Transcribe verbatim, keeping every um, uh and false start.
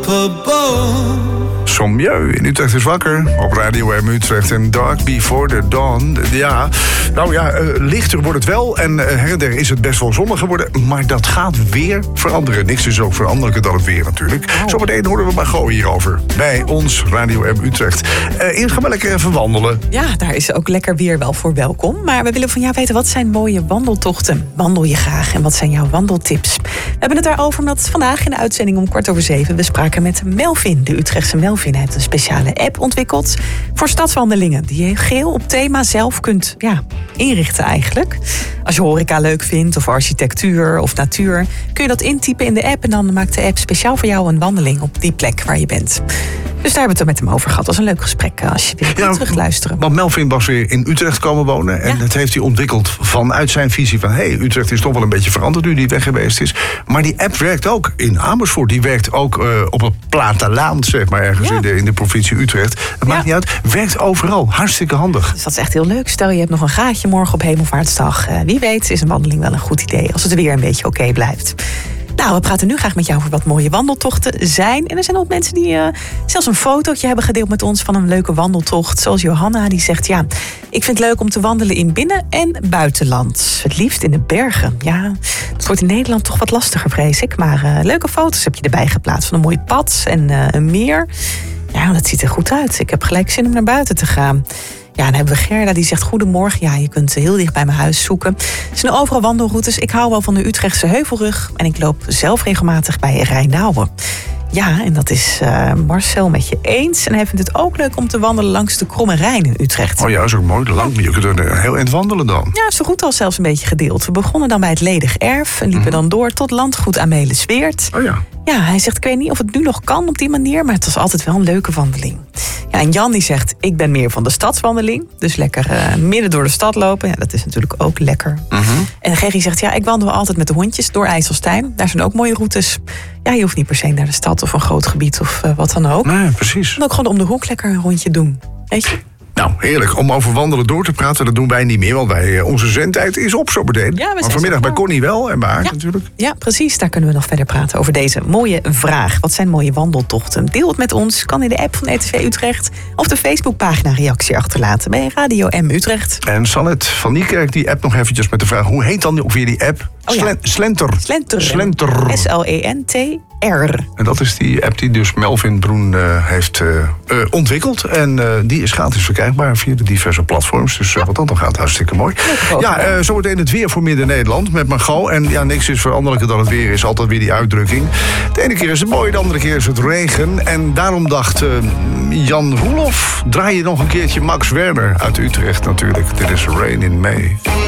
up above. Sommieu in Utrecht is wakker. Op Radio M Utrecht en Dark Before the Dawn. Ja, nou ja, uh, lichter wordt het wel. En uh, her en der is het best wel zonnig geworden. Maar dat gaat weer veranderen. Niks is ook veranderlijker dan het weer natuurlijk. Wow. Zometeen horen we Margot hierover. Bij ons Radio M Utrecht. Uh, eerst gaan we lekker even wandelen. Ja, daar is ook lekker weer wel voor welkom. Maar we willen van jou weten, wat zijn mooie wandeltochten? Wandel je graag en wat zijn jouw wandeltips? We hebben het daarover omdat vandaag in de uitzending om kwart over zeven... we spraken met Melvin, de Utrechtse Melvin. Hij heeft een speciale app ontwikkeld voor stadswandelingen... die je geheel op thema zelf kunt ja, inrichten eigenlijk. Als je horeca leuk vindt of architectuur of natuur... kun je dat intypen in de app... en dan maakt de app speciaal voor jou een wandeling op die plek waar je bent. Dus daar hebben we het er met hem over gehad. Dat was een leuk gesprek als je wil ja, terugluisteren. Want Melvin was weer in Utrecht komen wonen. En ja. dat heeft hij ontwikkeld vanuit zijn visie van... hé, hey, Utrecht is toch wel een beetje veranderd nu die weg geweest is. Maar die app werkt ook in Amersfoort. Die werkt ook uh, op het platteland, zeg maar, ergens ja. in, de, in de provincie Utrecht. Het ja. maakt niet uit. Werkt overal. Hartstikke handig. Dus dat is echt heel leuk. Stel, je hebt nog een gaatje morgen op Hemelvaartsdag. Uh, wie weet is een wandeling wel een goed idee. Als het weer een beetje oké okay blijft. Nou, we praten nu graag met jou over wat mooie wandeltochten zijn. En er zijn ook mensen die uh, zelfs een fotootje hebben gedeeld met ons... van een leuke wandeltocht. Zoals Johanna, die zegt... ja, ik vind het leuk om te wandelen in binnen- en buitenland. Het liefst in de bergen. Ja, het wordt in Nederland toch wat lastiger, vrees ik. Maar uh, leuke foto's heb je erbij geplaatst. Van een mooi pad en uh, een meer. Ja, dat ziet er goed uit. Ik heb gelijk zin om naar buiten te gaan. Ja, dan hebben we Gerda, die zegt goedemorgen. Ja, je kunt heel dicht bij mijn huis zoeken. Er zijn overal wandelroutes. Ik hou wel van de Utrechtse Heuvelrug. En ik loop zelf regelmatig bij Rijndouwen. Ja, en dat is uh, Marcel met je eens. En hij vindt het ook leuk om te wandelen langs de Kromme Rijn in Utrecht. Oh ja, dat is ook mooi. Lang, je kunt er heel eind wandelen dan. Ja, is de route al zelfs een beetje gedeeld. We begonnen dan bij het Ledig Erf en liepen mm-hmm. dan door tot landgoed Amelisweert. Oh ja. Ja, hij zegt, ik weet niet of het nu nog kan op die manier... maar het was altijd wel een leuke wandeling. Ja, en Jan die zegt, ik ben meer van de stadswandeling. Dus lekker uh, midden door de stad lopen. Ja, dat is natuurlijk ook lekker. Mm-hmm. En Gerry zegt, ja, ik wandel altijd met de hondjes door IJsselstein. Daar zijn ook mooie routes. Ja, je hoeft niet per se naar de stad of een groot gebied of uh, wat dan ook. Nee, precies. En ook gewoon om de hoek lekker een rondje doen. Weet je? Nou, heerlijk. Om over wandelen door te praten, dat doen wij niet meer. Want wij, onze zendtijd is op zo meteen. Ja, maar vanmiddag bij Connie wel en bij Aart ja. natuurlijk. Ja, precies. Daar kunnen we nog verder praten over deze mooie vraag. Wat zijn mooie wandeltochten? Deel het met ons. Kan in de app van E T V Utrecht. Of de Facebookpagina reactie achterlaten bij Radio M Utrecht. En Sanet van Niekerk die app nog eventjes met de vraag... hoe heet dan ook weer die app? Oh, ja. Slen- Slenter. Slenter. Slenter. S L E N T R. En dat is die app die dus Melvin Broen uh, heeft uh, uh, ontwikkeld. En uh, die is gratis verkrijgbaar via de diverse platforms. Dus uh, wat dat dan gaat, hartstikke mooi. Ja, uh, zometeen het weer voor Midden-Nederland met Margot. En ja, niks is veranderlijker dan het weer is. Altijd weer die uitdrukking. De ene keer is het mooi, de andere keer is het regen. En daarom dacht uh, Jan Roelof... draai je nog een keertje Max Werner uit Utrecht natuurlijk. Dit is Rain in May.